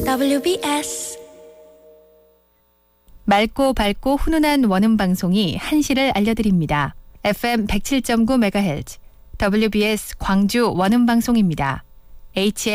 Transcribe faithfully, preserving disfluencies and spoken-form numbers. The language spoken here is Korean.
더블유비에스 맑고 밝고 훈훈한 원음방송이 한시를 알려드립니다. 에프엠 백칠 점 구 메가헤르츠 더블유비에스 광주 원음방송입니다. 에이치엠